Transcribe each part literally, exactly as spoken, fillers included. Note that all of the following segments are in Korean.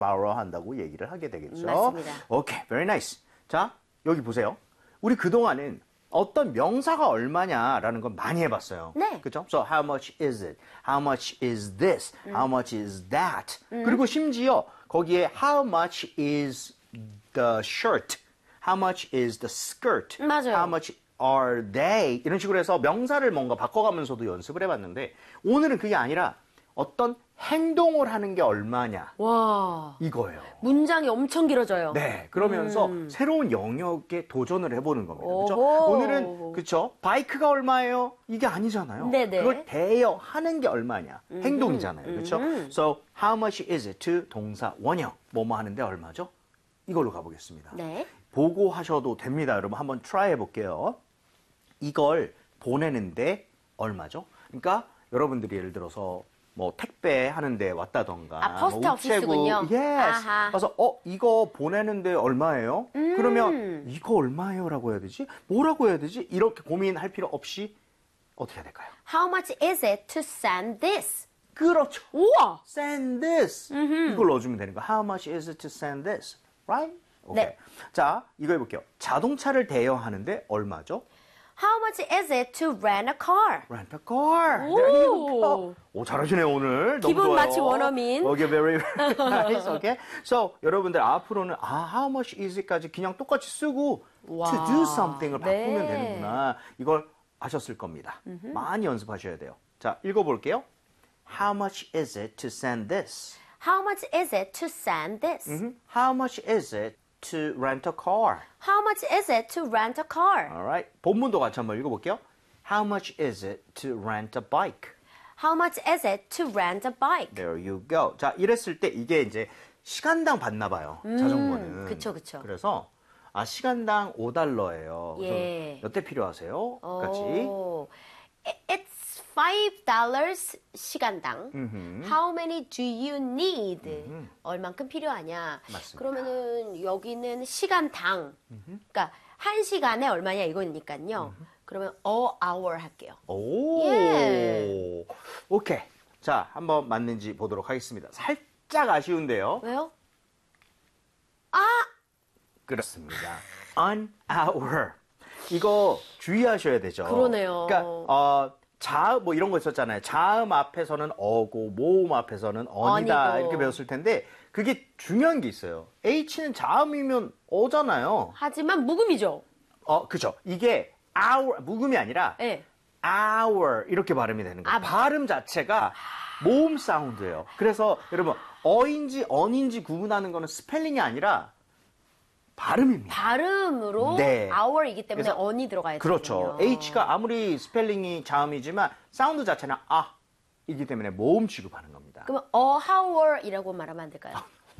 borrow 한다고 얘기를 하게 되겠죠. 맞습니다. 오케이, very nice. 자, 여기 보세요. 우리 그동안은 어떤 명사가 얼마냐라는 건 많이 해봤어요. 네. 그렇죠? So how much is it? How much is this? 음. How much is that? 음. 그리고 심지어 거기에 how much is the shirt? How much is the skirt? 맞아요. How much are they? 이런 식으로 해서 명사를 뭔가 바꿔가면서도 연습을 해봤는데 오늘은 그게 아니라 어떤 행동을 하는 게 얼마냐 와 이거예요. 문장이 엄청 길어져요. 네, 그러면서 음. 새로운 영역에 도전을 해보는 겁니다. 그렇죠? 오호. 오늘은 그렇죠? 바이크가 얼마예요? 이게 아니잖아요. 네네. 그걸 대여하는 게 얼마냐? 음. 행동이잖아요. 그렇죠? 음. So how much is it to 동사 원형 뭐뭐 하는데 얼마죠? 이걸로 가보겠습니다. 네. 보고 하셔도 됩니다. 여러분 한번 try 해볼게요. 이걸 보내는데 얼마죠? 그러니까 여러분들이 예를 들어서 뭐 택배 하는데 왔다던가 아, 포스트 뭐 오피스군요. 예스. 아하. 그래서 어 이거 보내는데 얼마예요? 음. 그러면 이거 얼마예요라고 해야 되지? 뭐라고 해야 되지? 이렇게 고민할 필요 없이 어떻게 해야 될까요? How much is it to send this? 그렇죠. 우와. Send this. 음흠. 이걸 넣어주면 되는 거야. How much is it to send this? Right? 오케이. 네. 자, 이거 해볼게요. 자동차를 대여하는데 얼마죠? How much is it to rent a car? Rent a car. 오. There you go. 오, 잘하시네요, 오늘. 너무 기분 좋아요. 마치 원어민. Okay, very, very nice. Okay. So, 여러분들 앞으로는 아, how much is it까지 그냥 똑같이 쓰고 와. to do something을 바꾸면 네. 되는구나. 이걸 아셨을 겁니다. 많이 연습하셔야 돼요. 자, 읽어볼게요. How much is it to send this? How much is it to send this? 음, How much is it to rent a car? How much is it to rent a car? Alright. 본문도 같이 한번 읽어볼게요. How much is it to rent a bike? How much is it to rent a bike? There you go. 자, 이랬을 때 이게 이제 시간당 받나 봐요. 자전거는. 그쵸, 그쵸. 그래서 아, 시간당 오 달러예요. 예. 몇 대 필요하세요? 같이. 오. It's five dollars 시간당. How many do you need? 얼만큼 필요하냐? 맞습니다. 그러면은 여기는 시간당. 그러니까 한 시간에 얼마냐 이거니까요. 그러면 a hour 할게요. 오. 예. 오케이. 자, 한번 맞는지 보도록 하겠습니다. 살짝 아쉬운데요. 왜요? 아! 그렇습니다. An hour. 이거 주의하셔야 되죠. 그러네요. 그러니까 어, 자음 뭐 이런 거 있었잖아요. 자음 앞에서는 어고 모음 앞에서는 언이다 언이고. 이렇게 배웠을 텐데 그게 중요한 게 있어요. H는 자음이면 어잖아요. 하지만 묵음이죠. 어, 그죠. 이게 hour 묵음이 아니라 네. hour 이렇게 발음이 되는 거예요. 아, 발음 자체가 모음 사운드예요. 그래서 여러분 어인지 언인지 구분하는 거는 스펠링이 아니라 발음입니다. 발음으로 네. hour이기 때문에 그래서- 언이 들어가야 되거든요. 그렇죠. H가 아무리 스펠링이 자음이지만 사운드 자체는 아 이기 때문에 모음 취급하는 겁니다. 그러면 a hour이라고 말하면 안 될까요?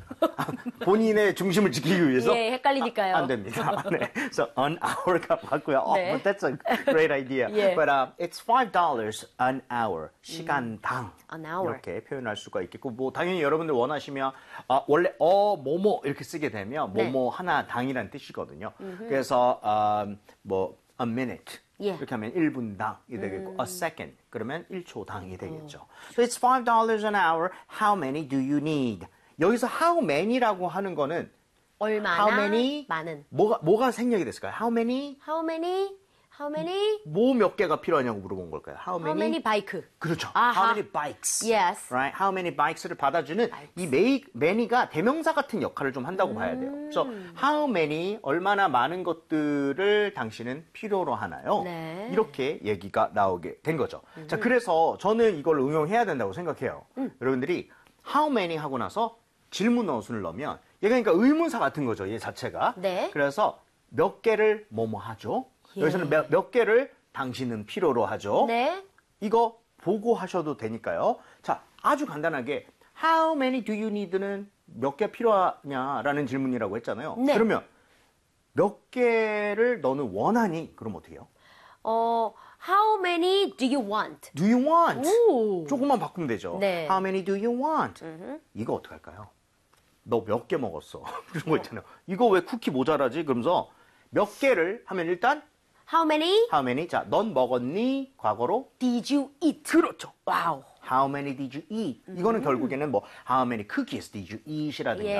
본인의 중심을 지키기 위해서 예, 헷갈리니까요. 아, 안 됩니다. 네. So an hour가 맞고요. Oh, 네. but that's a great idea. 예. But uh, it's five dollars an hour. 시간당. An hour. 이렇게 표현할 수가 있겠고 뭐 당연히 여러분들 원하시면 아, 원래 어 뭐뭐 이렇게 쓰게 되면 네. 뭐뭐 하나 당이라는 뜻이거든요. 그래서 um, 뭐 a minute 예. 이렇게 하면 일 분당이 되겠고 a second 그러면 일 초당이 되겠죠. So it's five dollars an hour. How many do you need? 여기서 how many라고 하는 거는 얼마나 how many 많은. 뭐가 뭐가 생략이 됐을까요? How many How many? How many? 뭐 몇 개가 필요하냐고 물어본 걸까요? How How many? many bike? 그렇죠. 아하. How many bikes? Yes. Right? How many bikes를 받아주는 이 메이, many가 대명사 같은 역할을 좀 한다고 봐야 돼요. 그래서 how many 얼마나 많은 것들을 당신은 필요로 하나요? 네. 이렇게 얘기가 나오게 된 거죠. 자, 그래서 저는 이걸 응용해야 된다고 생각해요. 여러분들이 how many 하고 나서 질문 어순을 넣으면 얘가 그러니까 의문사 같은 거죠. 얘 자체가. 네. 그래서 몇 개를 뭐뭐 하죠? 예. 여기서는 몇, 몇 개를 당신은 필요로 하죠? 네. 이거 보고 하셔도 되니까요. 자, 아주 간단하게 How many do you need는 몇 개 필요하냐라는 질문이라고 했잖아요. 네. 그러면 몇 개를 너는 원하니? 그럼 어떻게 해요? 어, how many do you want? Do you want? 오. 조금만 바꾸면 되죠. 네. How many do you want? 이거 어떻게 할까요? 너 몇 개 먹었어? 그런 거 있잖아요. 이거 왜 쿠키 모자라지? 그러면서 몇 개를 하면 일단 How many How many? 자, 넌 먹었니? 과거로 did you eat? 그렇죠. 와우. How many did you eat? 이거는 결국에는 뭐 How many cookies did you eat이라든가 예.